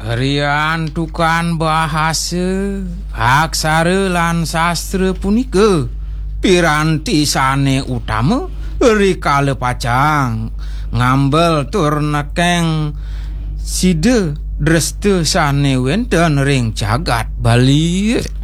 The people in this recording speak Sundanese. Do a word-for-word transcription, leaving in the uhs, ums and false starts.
Rian tukan bahasa aksara lan sastra punika piranti sane utama rikala pacang ngambel tur nekeng sida dresta sane wenten ring jagat Bali.